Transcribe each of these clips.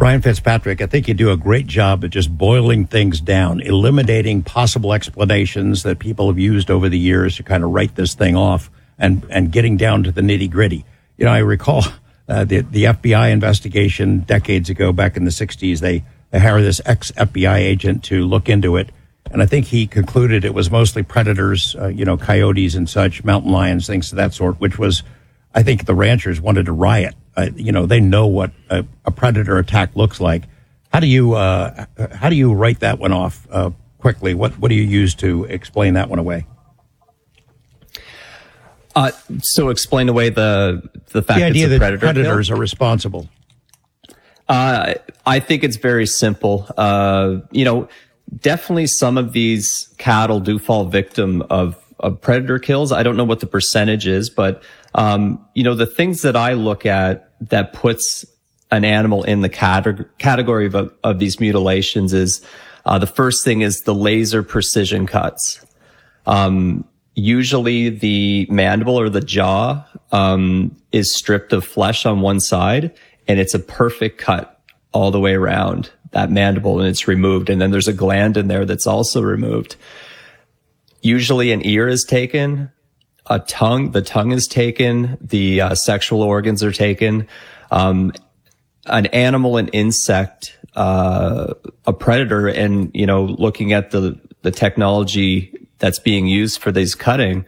Brian Fitzpatrick, I think you do a great job of just boiling things down, eliminating possible explanations that people have used over the years to kind of write this thing off and getting down to the nitty gritty. You know, I recall the FBI investigation decades ago, back in the 60s, they hired this ex-FBI agent to look into it. And I think he concluded it was mostly predators, coyotes and such, mountain lions, things of that sort, which was, I think the ranchers wanted to riot. They know what a predator attack looks like. How do you write that one off quickly? What do you use to explain that one away? So explain away the fact the idea that predators are responsible. I think it's very simple. Definitely some of these cattle do fall victim of predator kills. I don't know what the percentage is, but the things that I look at that puts an animal in the category of these mutilations is the first thing is the laser precision cuts. Usually the mandible or the jaw is stripped of flesh on one side, and it's a perfect cut all the way around that mandible, and it's removed. And then there's a gland in there that's also removed. Usually an ear is taken, the tongue is taken, the sexual organs are taken. An animal, an insect, a predator, and, looking at the technology that's being used for these cutting,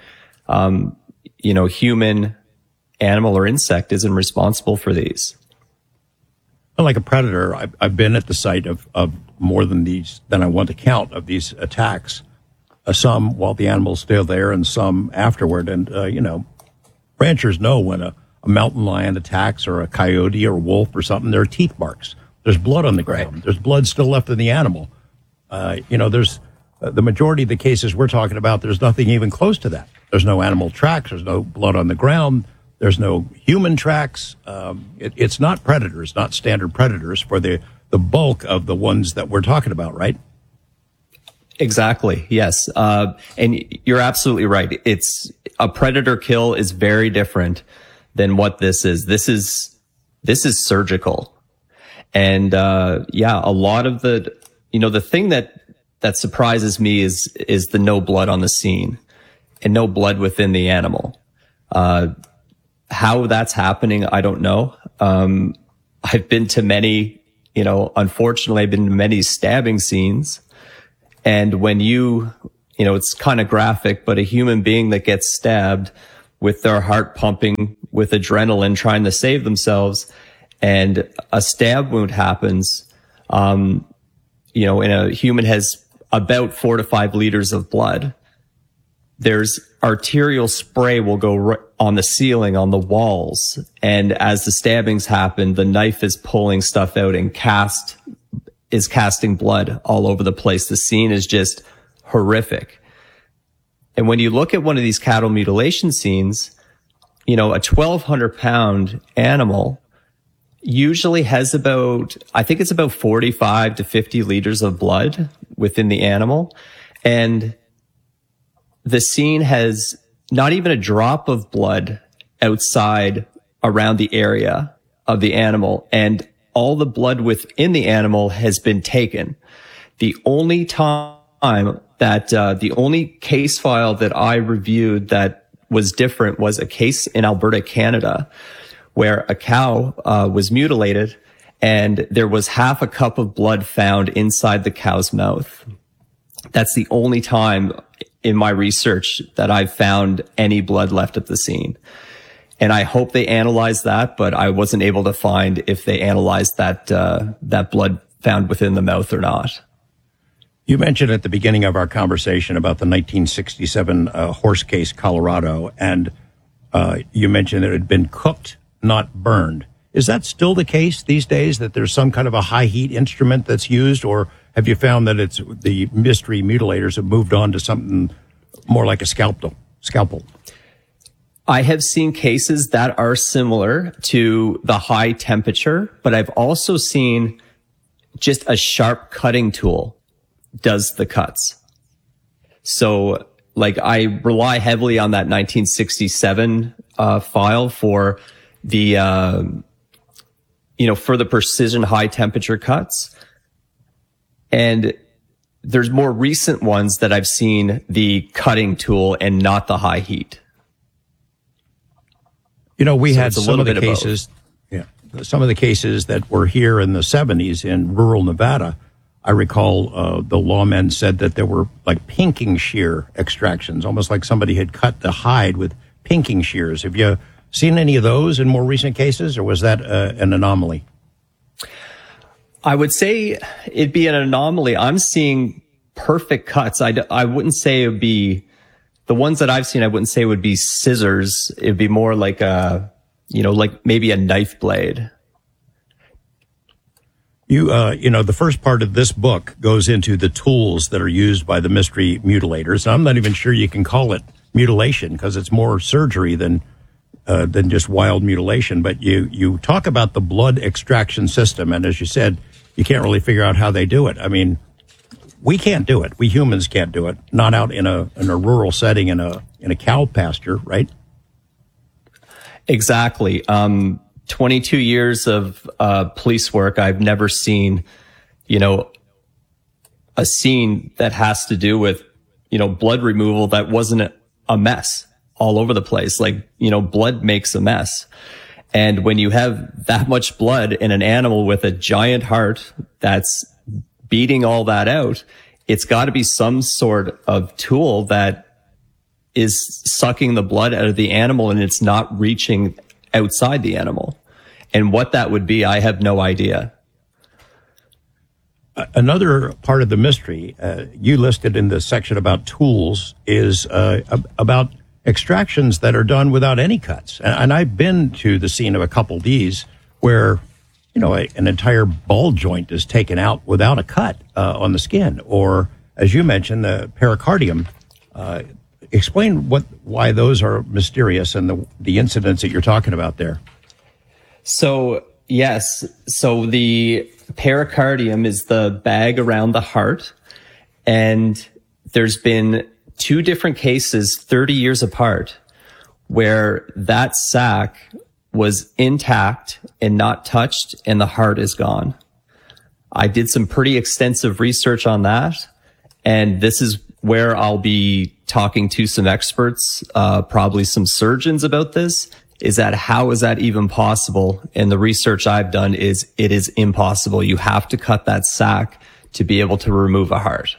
human, animal, or insect isn't responsible for these. Like a predator, I've been at the site of more than I want to count of these attacks. Some while the animal's still there, and some afterward. And ranchers know when a mountain lion attacks, or a coyote or a wolf or something. There are teeth marks. There's blood on the ground. Right. There's blood still left in the animal. There's the majority of the cases we're talking about. There's nothing even close to that. There's no animal tracks. There's no blood on the ground. There's no human tracks. It's not predators, not standard predators for the bulk of the ones that we're talking about, right? Exactly. Yes. And you're absolutely right. It's a predator kill is very different than what this is. This is surgical. And, a lot of the thing that surprises me is the no blood on the scene and no blood within the animal. How that's happening, I don't know. I've been to many, unfortunately, I've been to many stabbing scenes. And when it's kind of graphic, but a human being that gets stabbed with their heart pumping with adrenaline trying to save themselves, and a stab wound happens, and a human has about 4 to 5 liters of blood. There's arterial spray will go on the ceiling, on the walls. And as the stabbings happen, the knife is pulling stuff out and is casting blood all over the place. The scene is just horrific. And when you look at one of these cattle mutilation scenes, a 1,200 pound animal usually has about 45 to 50 liters of blood within the animal. And the scene has not even a drop of blood outside around the area of the animal, and all the blood within the animal has been taken. The only time that, the only case file that I reviewed that was different was a case in Alberta, Canada, where a cow was mutilated, and there was half a cup of blood found inside the cow's mouth. That's the only time in my research that I've found any blood left at the scene. And I hope they analyzed that, but I wasn't able to find if they analyzed that blood found within the mouth or not. You mentioned at the beginning of our conversation about the 1967 horse case, Colorado, and you mentioned that it had been cooked, not burned. Is that still the case these days, that there's some kind of a high heat instrument that's used, or have you found that it's the mystery mutilators have moved on to something more like a scalpel? I have seen cases that are similar to the high temperature, but I've also seen just a sharp cutting tool does the cuts. So I rely heavily on that 1967 file for the for the precision high temperature cuts. And there's more recent ones that I've seen the cutting tool and not the high heat. We had some of the cases, some of the cases that were here in the 70s in rural Nevada. I recall the lawmen said that there were like pinking shear extractions, almost like somebody had cut the hide with pinking shears. Have you seen any of those in more recent cases, or was that an anomaly? I would say it'd be an anomaly. I'm seeing perfect cuts. I wouldn't say it would be the ones that I've seen. I wouldn't say it would be scissors. It'd be more like like maybe a knife blade. The first part of this book goes into the tools that are used by the mystery mutilators. I'm not even sure you can call it mutilation because it's more surgery than just wild mutilation. But you talk about the blood extraction system, and as you said, you can't really figure out how they do it. I mean, we can't do it. We humans can't do it. Not out in a rural setting in a cow pasture, right? Exactly. 22 years of police work, I've never seen, a scene that has to do with, blood removal that wasn't a mess all over the place. Like, blood makes a mess. And when you have that much blood in an animal with a giant heart that's beating all that out, it's got to be some sort of tool that is sucking the blood out of the animal and it's not reaching outside the animal. And what that would be, I have no idea. Another part of the mystery you listed in the section about tools is about extractions that are done without any cuts. And I've been to the scene of a couple of these where, an entire ball joint is taken out without a cut on the skin. Or, as you mentioned, the pericardium. Explain why those are mysterious and the incidents that you're talking about there. So, yes. So the pericardium is the bag around the heart. And there's been 2 different cases 30 years apart where that sac was intact and not touched and the heart is gone. I did some pretty extensive research on that. And this is where I'll be talking to some experts, probably some surgeons about this, is that how is that even possible? And the research I've done is it is impossible. You have to cut that sac to be able to remove a heart.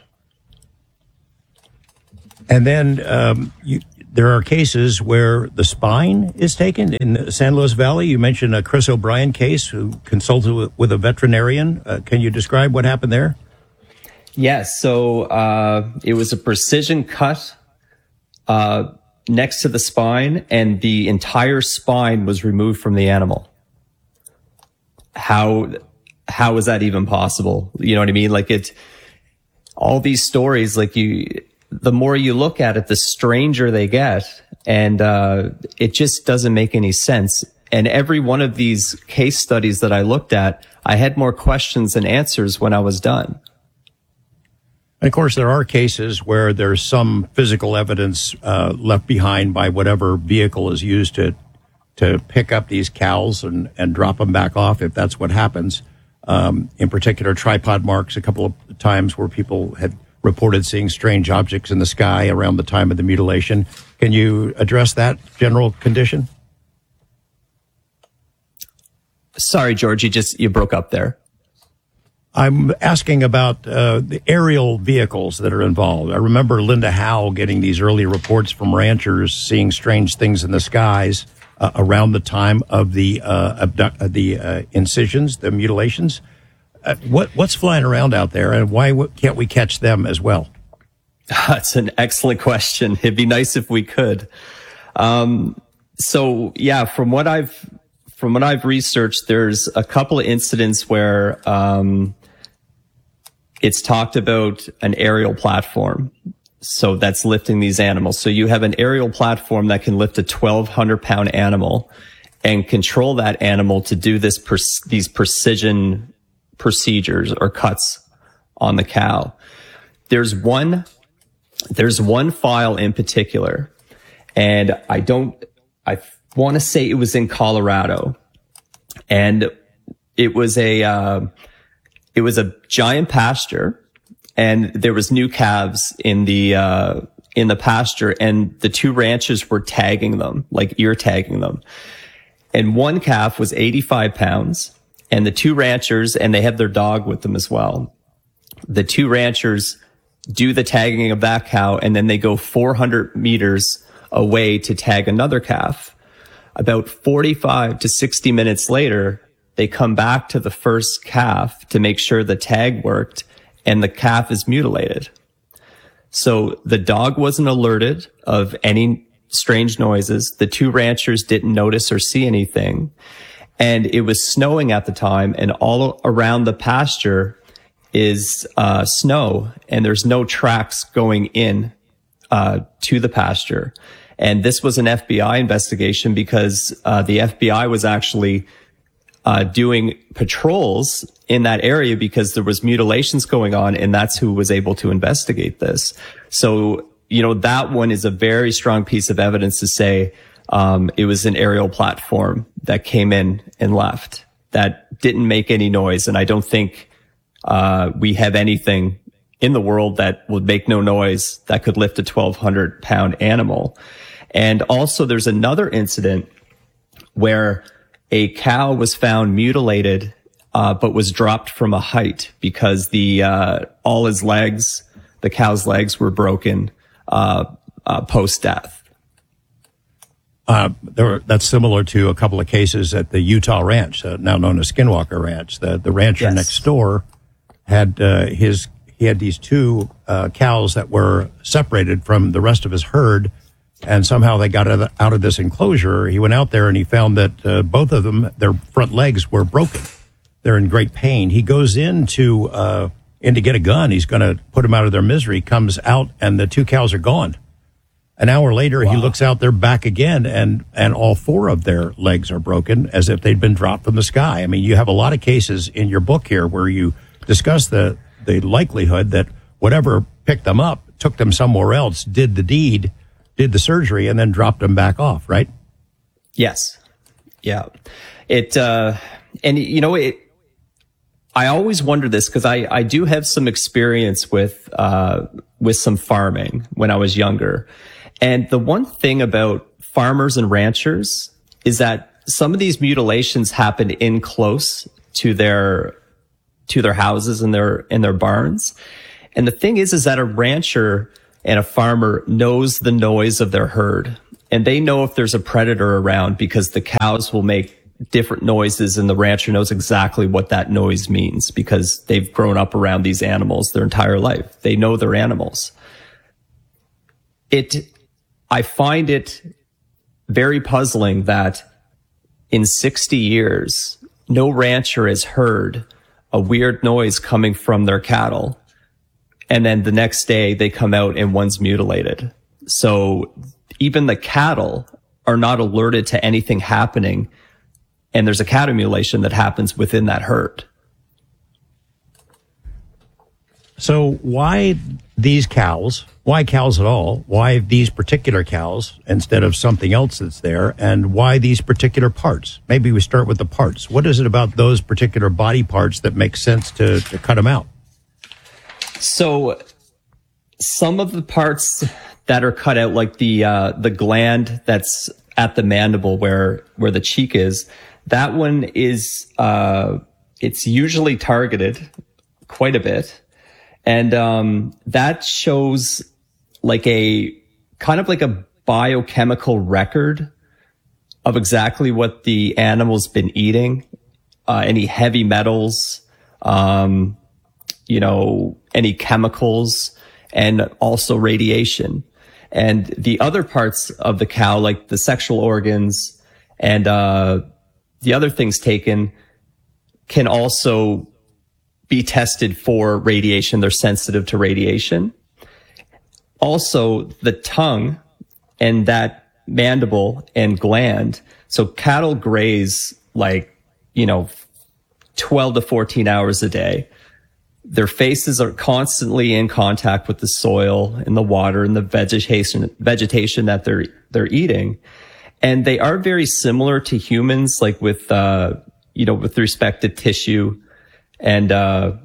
And then there are cases where the spine is taken. In the San Luis Valley, you mentioned a Chris O'Brien case who consulted with a veterinarian. Can you describe what happened there? Yes. So it was a precision cut next to the spine, and the entire spine was removed from the animal. How is that even possible? You know what I mean? Like all these stories, the more you look at it, the stranger they get. And it just doesn't make any sense. And every one of these case studies that I looked at, I had more questions than answers when I was done. And of course, there are cases where there's some physical evidence left behind by whatever vehicle is used to pick up these cows and drop them back off, if that's what happens. In particular, tripod marks a couple of times where people had reported seeing strange objects in the sky around the time of the mutilation. Can you address that general condition? Sorry, George, you broke up there. I'm asking about the aerial vehicles that are involved. I remember Linda Howe getting these early reports from ranchers seeing strange things in the skies around the time of the incisions, the mutilations. What's flying around out there, and why can't we catch them as well? That's an excellent question. It'd be nice if we could. So yeah, from what I've researched, there's a couple of incidents where it's talked about an aerial platform. So that's lifting these animals. So you have an aerial platform that can lift a 1,200-pound animal and control that animal to do these precision procedures or cuts on the cow. There's one file in particular, and I want to say it was in Colorado. And it was a giant pasture, and there was new calves in the pasture, and the two ranchers were tagging them, like ear tagging them. And one calf was 85 pounds, and the two ranchers, and they have their dog with them as well. The two ranchers do the tagging of that cow, and then they go 400 meters away to tag another calf. About 45 to 60 minutes later, they come back to the first calf to make sure the tag worked, and the calf is mutilated. So the dog wasn't alerted of any strange noises. The two ranchers didn't notice or see anything. And it was snowing at the time, and all around the pasture is snow, and there's no tracks going in to the pasture. And this was an FBI investigation because the FBI was actually doing patrols in that area because there was mutilations going on, and that's who was able to investigate this. So, that one is a very strong piece of evidence to say it was an aerial platform that came in and left that didn't make any noise. And I don't think we have anything in the world that would make no noise that could lift a 1,200-pound animal. And also there's another incident where a cow was found mutilated, but was dropped from a height because all his legs, the cow's legs, were broken post-death. That's similar to a couple of cases at the Utah Ranch, now known as Skinwalker Ranch. The rancher next door had he had these two cows that were separated from the rest of his herd, and somehow they got out of this enclosure. He went out there and he found that both of them, their front legs were broken. They're in great pain. He goes in to get a gun. He's going to put them out of their misery. Comes out and the two cows are gone. An hour later, He looks out, they're back again, and all four of their legs are broken as if they'd been dropped from the sky. I mean, you have a lot of cases in your book here where you discuss the likelihood that whatever picked them up, took them somewhere else, did the deed, did the surgery, and then dropped them back off, right? Yes. Yeah. I always wonder this because I do have some experience with some farming when I was younger. And the one thing about farmers and ranchers is that some of these mutilations happen in close to their houses and their barns. And the thing is that a rancher and a farmer knows the noise of their herd, and they know if there's a predator around because the cows will make different noises, and the rancher knows exactly what that noise means because they've grown up around these animals their entire life. They know their animals. I find it very puzzling that in 60 years, no rancher has heard a weird noise coming from their cattle, and then the next day they come out and one's mutilated. So even the cattle are not alerted to anything happening, and there's a cattle mutilation that happens within that herd. So why these cows? Why cows at all? Why these particular cows instead of something else that's there? And why these particular parts? Maybe we start with the parts. What is it about those particular body parts that makes sense to cut them out? So some of the parts that are cut out, like the gland that's at the mandible where the cheek is, that one is it's usually targeted quite a bit. And that shows like a kind of like a biochemical record of exactly what the animal's been eating, any heavy metals, any chemicals, and also radiation. And the other parts of the cow, like the sexual organs and the other things taken, can also be tested for radiation. They're sensitive to radiation. Also, the tongue and that mandible and gland. So cattle graze 12 to 14 hours a day. Their faces are constantly in contact with the soil and the water and the vegetation that they're eating. And they are very similar to humans, like with, with respect to tissue and the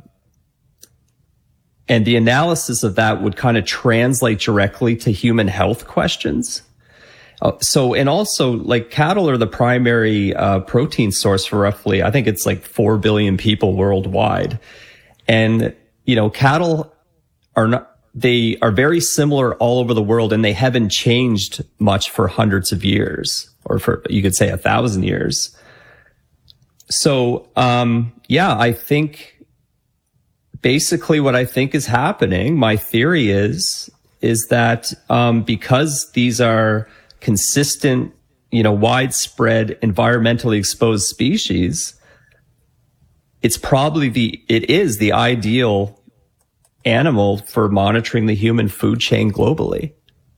analysis of that would kind of translate directly to human health questions. And also like cattle are the primary protein source for roughly, I think it's like 4 billion people worldwide. And, cattle they are very similar all over the world, and they haven't changed much for hundreds of years, or for, you could say, 1,000 years. So, I think basically what I think is happening, my theory is that, because these are consistent, widespread, environmentally exposed species, it is the ideal animal for monitoring the human food chain globally.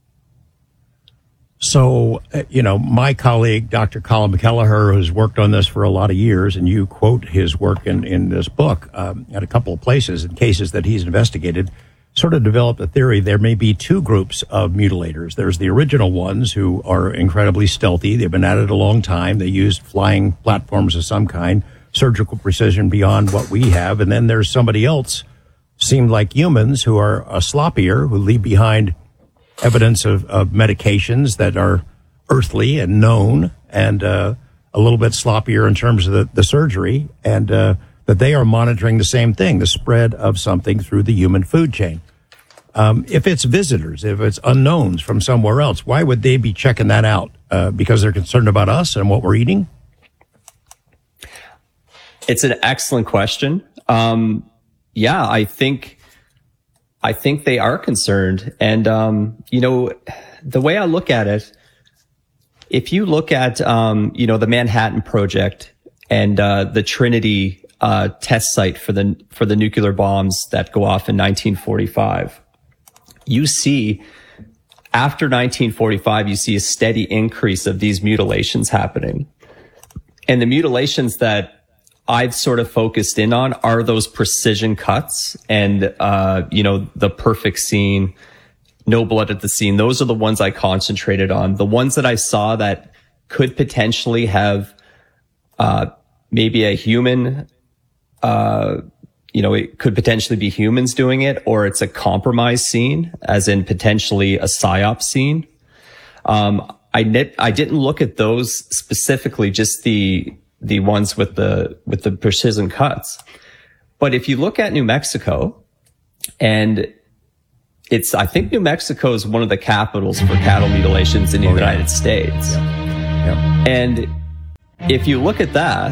So, my colleague, Dr. Colin McKelliher, who's worked on this for a lot of years, and you quote his work in this book at a couple of places in cases that he's investigated, sort of developed a theory. There may be two groups of mutilators. There's the original ones who are incredibly stealthy. They've been at it a long time. They used flying platforms of some kind, surgical precision beyond what we have. And then there's somebody else, seemed like humans, who are sloppier, who leave behind evidence of medications that are earthly and known, and a little bit sloppier in terms of the surgery, and that they are monitoring the same thing, the spread of something through the human food chain. If it's visitors, if it's unknowns from somewhere else, why would they be checking that out? Because they're concerned about us and what we're eating? It's an excellent question. I think they are concerned. And, the way I look at it, if you look at, the Manhattan Project and, the Trinity, test site for the nuclear bombs that go off in 1945, you see, after 1945, you see a steady increase of these mutilations happening. And the mutilations that I've sort of focused in on are those precision cuts and, the perfect scene, no blood at the scene. Those are the ones I concentrated on. The ones that I saw that could potentially have, maybe a human, it could potentially be humans doing it, or it's a compromised scene, as in potentially a psyop scene. I didn't look at those specifically, just the ones with the precision cuts. But if you look at New Mexico, and I think New Mexico is one of the capitals for cattle mutilations in the United States. Yeah. And if you look at that,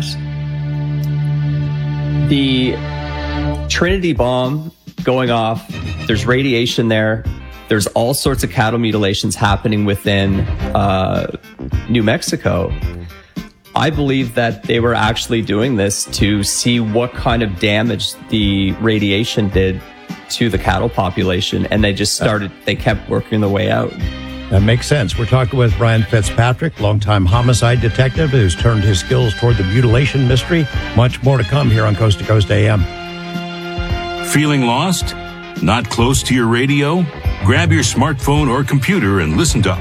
the Trinity bomb going off, there's radiation there. There's all sorts of cattle mutilations happening within New Mexico. I believe that they were actually doing this to see what kind of damage the radiation did to the cattle population, and they kept working their way out. That makes sense. We're talking with Brian Fitzpatrick, longtime homicide detective who's turned his skills toward the mutilation mystery. Much more to come here on Coast to Coast AM. Feeling lost? Not close to your radio? Grab your smartphone or computer and listen to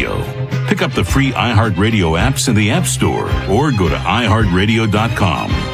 iHeartRadio. Pick up the free iHeartRadio apps in the App Store or go to iHeartRadio.com.